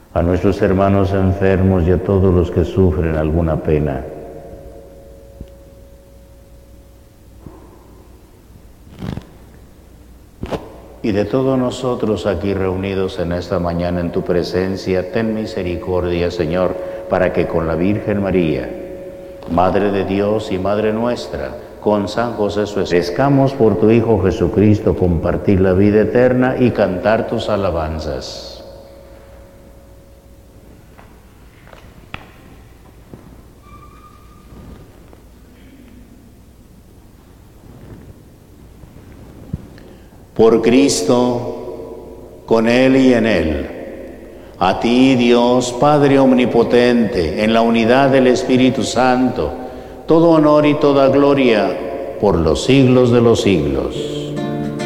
a nuestros hermanos enfermos y a todos los que sufren alguna pena. Y de todos nosotros aquí reunidos en esta mañana en tu presencia, ten misericordia, Señor, para que con la Virgen María, Madre de Dios y Madre nuestra, con San José su esposo, merezcamos por tu Hijo Jesucristo compartir la vida eterna y cantar tus alabanzas. Por Cristo, con Él y en Él, a ti, Dios, Padre omnipotente, en la unidad del Espíritu Santo, todo honor y toda gloria por los siglos de los siglos.